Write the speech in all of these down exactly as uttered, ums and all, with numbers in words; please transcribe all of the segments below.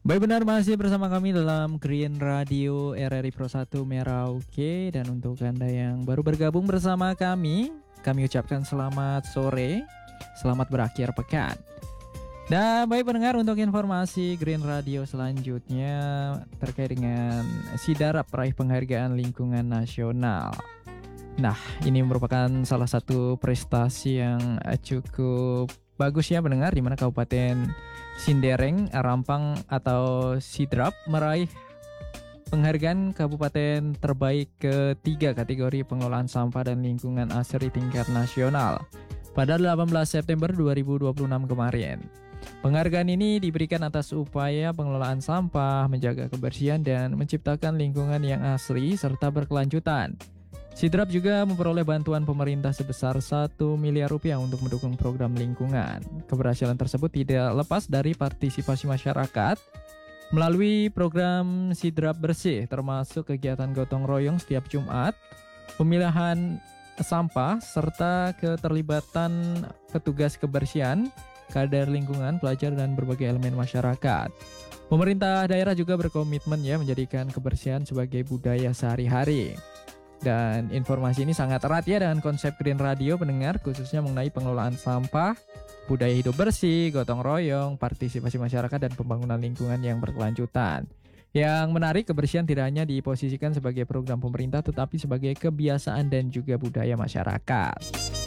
Baik, benar, masih bersama kami dalam Green Radio R R I Pro satu Merauke. Dan untuk Anda yang baru bergabung bersama kami, kami ucapkan selamat sore, selamat berakhir pekan. Dan baik pendengar, untuk informasi Green Radio selanjutnya terkait dengan Sidarap peraih penghargaan lingkungan nasional. Nah, ini merupakan salah satu prestasi yang cukup bagus ya pendengar, di mana Kabupaten Cindereng, Rampang atau Sidrap meraih penghargaan Kabupaten Terbaik ketiga kategori pengelolaan sampah dan lingkungan asri tingkat nasional pada delapan belas September dua ribu dua puluh enam kemarin. Penghargaan ini diberikan atas upaya pengelolaan sampah, menjaga kebersihan dan menciptakan lingkungan yang asri serta berkelanjutan. Sidrap juga memperoleh bantuan pemerintah sebesar satu miliar rupiah untuk mendukung program lingkungan. Keberhasilan tersebut tidak lepas dari partisipasi masyarakat melalui program Sidrap Bersih, termasuk kegiatan gotong royong setiap Jumat, pemilahan sampah, serta keterlibatan petugas kebersihan, kader lingkungan, pelajar, dan berbagai elemen masyarakat. Pemerintah daerah juga berkomitmen ya menjadikan kebersihan sebagai budaya sehari-hari. Dan informasi ini sangat erat ya dengan konsep Green Radio pendengar, khususnya mengenai pengelolaan sampah, budaya hidup bersih, gotong royong, partisipasi masyarakat, dan pembangunan lingkungan yang berkelanjutan. Yang menarik, kebersihan tidak hanya diposisikan sebagai program pemerintah, tetapi sebagai kebiasaan dan juga budaya masyarakat.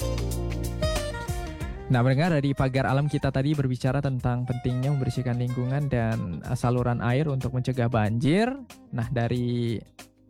Nah, pendengar, dari pagar alam kita tadi berbicara tentang pentingnya membersihkan lingkungan dan saluran air untuk mencegah banjir. Nah, dari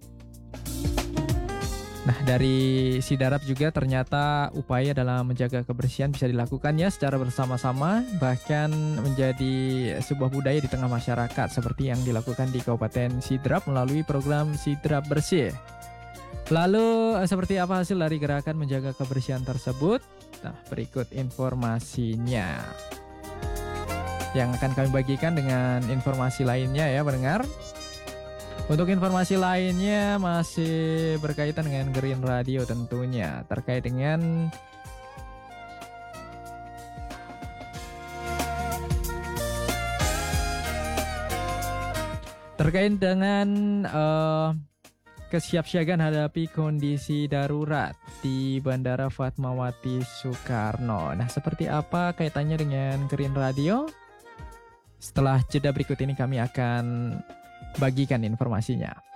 Nah, dari Sidarap juga ternyata upaya dalam menjaga kebersihan bisa dilakukan ya secara bersama-sama, bahkan menjadi sebuah budaya di tengah masyarakat seperti yang dilakukan di Kabupaten Sidrap melalui program Sidrap Bersih. Lalu, seperti apa hasil dari gerakan menjaga kebersihan tersebut? Nah, berikut informasinya yang akan kami bagikan dengan informasi lainnya ya pendengar. Untuk informasi lainnya masih berkaitan dengan Green Radio tentunya, terkait dengan terkait dengan uh, kesiapsiagaan hadapi kondisi darurat di Bandara Fatmawati Soekarno. Nah, seperti apa kaitannya dengan Green Radio? Setelah jeda berikut ini kami akan bagikan informasinya.